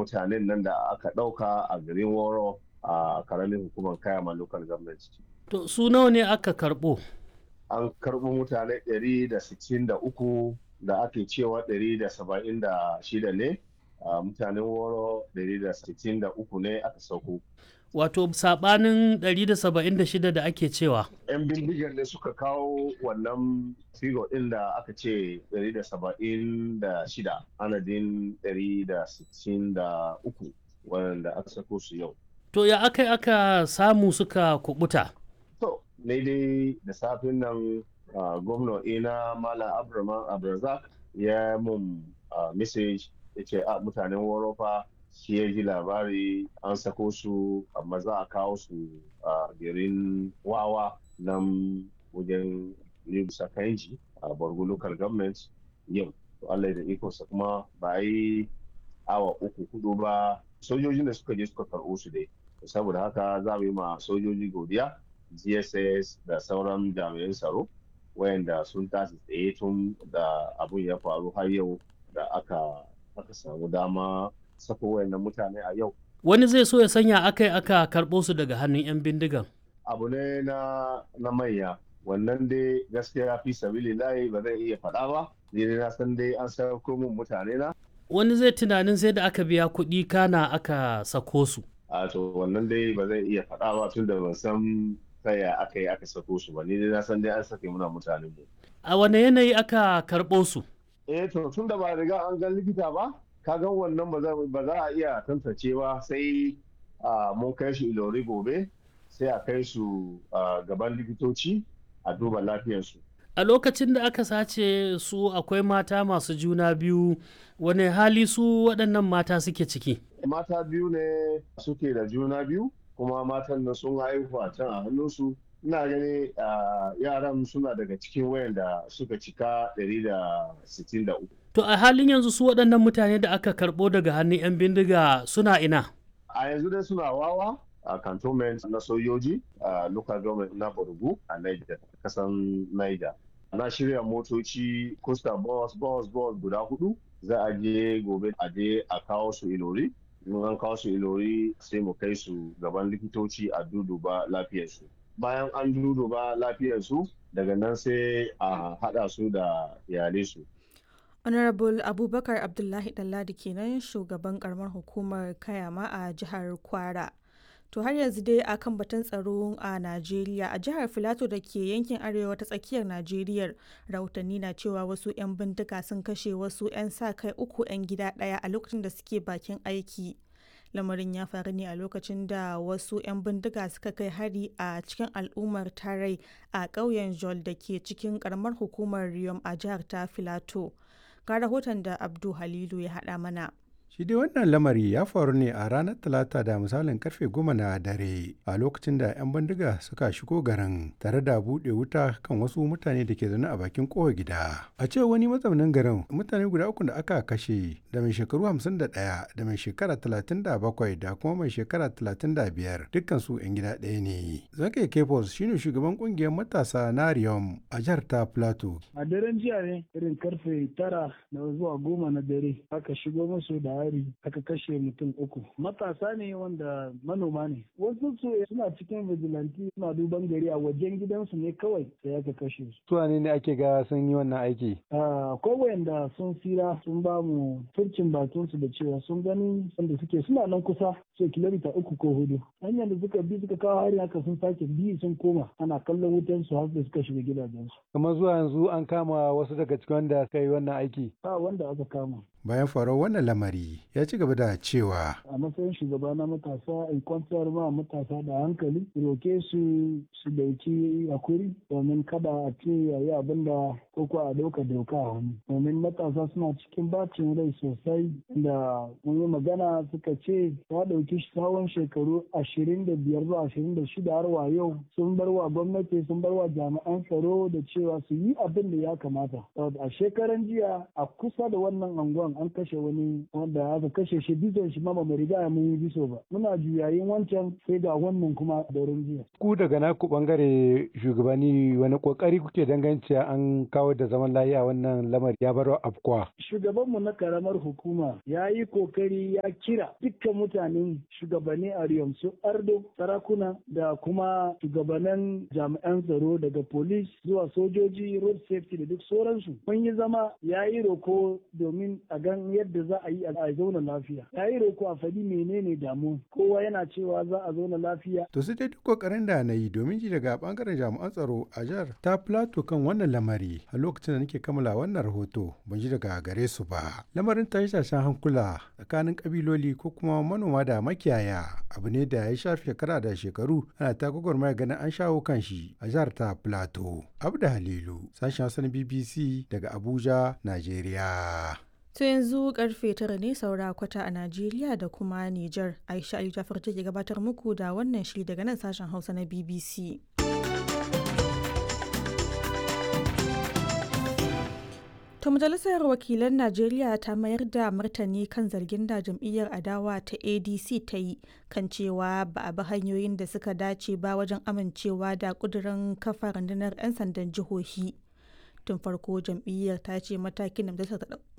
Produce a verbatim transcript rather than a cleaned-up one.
mutanen nan da aka ɗauka a garin Woro a karamin hukumar Kayama local government. To su nawa ne aka karɓo? An karɓo mutane ɗari da sittin da uku da ake cewa ɗari da saba'in da shida ne, mutanen Woro ɗari da sittin da uku ne aka sauko. Wato saɓanin ɗari da saba'in da shida da ake cewa. 'Yan bindigar ne suka kawo wannan figo ɗin da aka ce ɗari da saba'in da shida, adadin ɗari da sittin da uku wanda aka sako su yau. To ya aka aka samu suka kubuta? To, ne dai da safin nan gwamna ina Malam Abraman Abrazak ya mun message ya ce a mutanen Worofa shi ya ji labari an sako su amma za a kawo su a garin Wawa nan wajen Yubusa Kanji a Borgo local government yau. Allah da ikonsa kuma ba yi awa uku hudu ba sojojin da suka je suka karɓo su dai. Saboda haka za mu yi ma sojoji godiya, G S S da sauran jami'an tsaro wayanda sun tashi tsaye tun da abun ya faru har yau da aka aka samu dama sako wayannan mutane a yau. Wani zai so ya sanya aka aka karɓo su daga hannun 'yan bindigan. Abu ne na na manya, wannan dai gaskiya fi sabili layi ba zan iya faɗa ba, ni na san dai an sako mun mutane na. Wani zai tunanin sai da aka biya kuɗi kana aka sako su. A to wannan dai ba zai iya faɗa ba tun da ban san taya aka yi aka sako su ba, ni dai na san dai an sake muna mutane mu. A wane yanayi aka karɓo su? Eh to tun da ba riga an ga likita ba, ka ga wannan ba za a iya tantance ba sai mun kai su Ilori gobe sai a kai su gaban likitoci a duba lafiyarsu. A lokacin da aka sace su akwai mata masu juna biyu, wane hali su waɗannan mata suke ciki? Mata biyu ne suke da juna biyu kuma matan nan sun haihu a can a hannunsu. Ina gani yaran suna daga cikin wayanda suka cika ɗari da sittin da uku. To a halin yanzu su waɗannan mutane da aka karɓo daga hannun 'yan bindiga suna ina? A yanzu dai suna Wawa a cantonment na sojoji a local government na Borgu a Niger, kasan Niger. Na shirya motoci costa bus bus bus guda hudu za a je gobe a je a kawo su Ilori. In an kawo su Ilori sai mu kai su gaban likitoci a duduba lafiyarsu. Bayan an duduba lafiyarsu daga nan sai a haɗa su da iyalai su. Honorable Abubakar Abdullahi Ɗanladi kenan shugaban karamar hukumar Kayama a jihar Kwara. To har yanzu dai a kan batun tsaro a Najeriya, a jihar Filato da ke yankin arewa ta tsakiyar Najeriya, rahotanni na cewa wasu 'yan bindiga sun kashe wasu 'yan sa-kai uku 'yan gida ɗaya a lokacin da suke bakin aiki. Lamarin ya faru ne a lokacin da wasu 'yan bindiga suka kai hari a cikin al'ummar Tarai a ƙauyen Jol da ke cikin ƙaramar hukumar Riyom a jihar ta Filato. Ga rahoton da Abdu Halilu ya haɗa mana. Shi dai wannan lamari ya faru ne a ranar Talata da misalin karfe goma na dare a lokacin da 'yan bindiga suka shigo garin tare da buɗe wuta kan wasu mutane da ke zaune a bakin kowa gida. A cewa wani mazaunin garin mutane guda uku da aka kashe da mai shekaru hamsin da ɗaya da mai shekara talatin da bakwai da kuma mai shekara talatin da biyar dukkan su 'yan gida ɗaya ne. Zakaye Kefos shine shugaban kungiyar matasa na Riyom a jihar ta Plateau. A daren jiya ne irin karfe tara na zuwa goma na dare aka shigo musu da aka kashe mutum uku matasa ne wanda manoma ne wasu su suna cikin vigilante suna duban gari a wajen gidansu ne kawai sai aka kashe su. Su ne ake ga sun yi wannan aiki? Akwai wayanda sun tsira sun ba mu furcin bakin su da cewa sun gani wanda suke suna nan kusa sai kilomita uku ko hudu hanyar da suka bi suka kawo hari haka sun sake bi sun koma ana kallon wutan su har da suka shiga gidajensu. Kamar zuwa yanzu an kama wasu daga cikin wanda suka yi wannan aiki? Ba wanda aka kama. Bayan faruwar wannan lamari ya ci gaba da cewa a matsayin shugaba na matasa in kwantar ma matasa da hankali roke su su dauki hakuri domin kada a ce yayi abin da koko a dauka doka a hannu domin matasa suna cikin bacin rai sosai da mun yi magana suka ce ta dauki tsawon shekaru ashirin da biyar zuwa ashirin da shida har wa yau sun bar wa gwamnati sun bar wa jami'an tsaro da cewa su yi abin da ya kamata a shekaran jiya a kusa da wannan anguwan musamman an kashe wani wanda aka kashe shi bison shi ma ba mu riga mun yi biso ba. Muna juyayin wancan sai ga wannan kuma da jiya. Ku daga naku bangare shugabanni wani kokari kuke dangance an kawo da zaman lafiya wannan lamari ya bar afkuwa. Shugabanmu na karamar hukuma ya yi kokari ya kira dukkan mutanen shugabanni a Riyom su Ardo, sarakuna da kuma shugabannin jami'an tsaro daga police zuwa sojoji, road safety da duk sauransu. Mun yi zama ya yi roko domin a gan yadda za a yi a zauna lafiya. Ya yi roko a faɗi menene damu. Kowa yana cewa za a zauna lafiya. To sai dai duk kokarin da na yi domin ji daga bangaren jami'an tsaro a jihar ta Plateau kan wannan lamari a lokacin da nake kammala wannan rahoto ban ji daga gare su ba. Lamarin tashe-tashen hankula tsakanin kabiloli ko kuma manoma da makiyaya abu ne da ya shafi shekara da shekaru ana ta gwagwarmaya ganin an shawo kan shi a jihar ta Plateau. Abda Halilu, sashen Hausa na B B C daga Abuja, Najeriya. To yanzu karfe tara ne saura kwata a Najeriya da kuma Nijar. Aisha Ali Jafar take gabatar muku da wannan shiri daga nan sashen Hausa na B B C. To majalisar wakilan Najeriya ta mayar da martani kan zargin da jam'iyyar adawa ta A D C ta yi kan cewa ba a bi hanyoyin da suka dace ba wajen amincewa da kudirin kafa rundunar 'yan sandan jihohi. Tun farko jam'iyyar ta ce matakin da majalisar ta